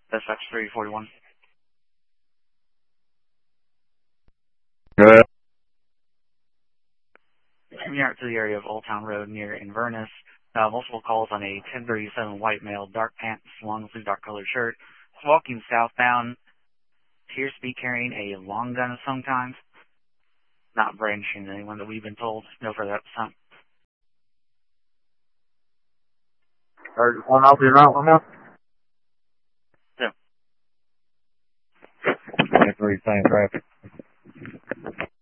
SX 341. Good. Coming out to the area of Old Town Road near Inverness. Multiple calls on a 1037 white male, dark pants, long sleeve, dark colored shirt. He's walking southbound. Appears to be carrying a long gun of some kind. Not brandishing anyone that we've been told. No further episode. Alright, just one out the route one now? Yeah. 23, same traffic.